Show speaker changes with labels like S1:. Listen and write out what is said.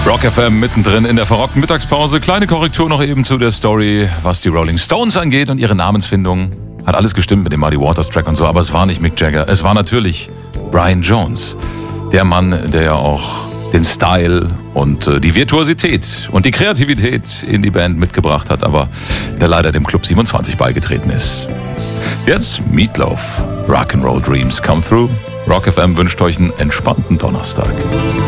S1: Rock FM mittendrin in der verrockten Mittagspause. Kleine Korrektur noch eben zu der Story, was die Rolling Stones angeht und ihre Namensfindung. Hat alles gestimmt mit dem Muddy Waters Track und so, aber es war nicht Mick Jagger. Es war natürlich Brian Jones. Der Mann, der ja auch den Style und die Virtuosität und die Kreativität in die Band mitgebracht hat, aber der leider dem Club 27 beigetreten ist. Jetzt Meatloaf. Rock'n'Roll Dreams Come Through. Rock FM wünscht euch einen entspannten Donnerstag.